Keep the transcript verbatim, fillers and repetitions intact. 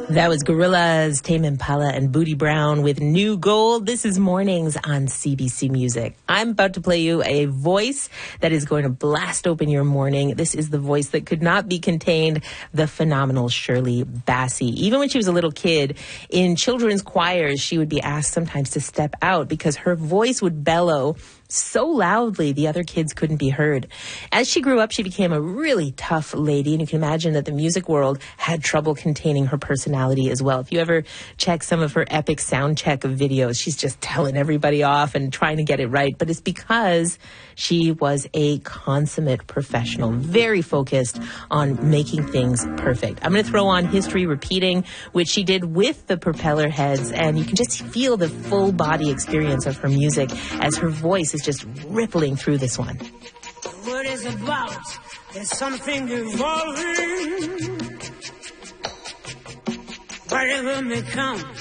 That was Gorillaz, Tame Impala, and Booty Brown with New Gold. This is Mornings on C B C Music. I'm about to play you a voice that is going to blast open your morning. This is the voice that could not be contained, the phenomenal Shirley Bassey. Even when she was a little kid, in children's choirs, she would be asked sometimes to step out because her voice would bellow so loudly the other kids couldn't be heard. As she grew up, she became a really tough lady, and you can imagine that the music world had trouble containing her personality as well. If you ever check some of her epic sound check videos, she's just telling everybody off and trying to get it right, but it's because she was a consummate professional, very focused on making things perfect. I'm going to throw on History Repeating, which she did with the Propeller Heads, and you can just feel the full body experience of her music as her voice is just rippling through this one. What is about? There's something evolving. Whatever may come.